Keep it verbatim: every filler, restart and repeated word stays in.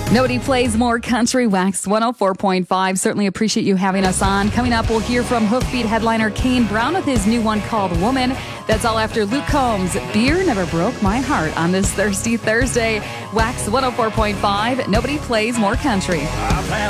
Nobody plays more country. Wax one oh four point five. Certainly appreciate you having us on. Coming up, we'll hear from Hoofbeat headliner Kane Brown with his new one called Woman. That's all after Luke Combs' Beer Never Broke My Heart on this Thirsty Thursday. Wax one oh four point five. Nobody plays more country. I've had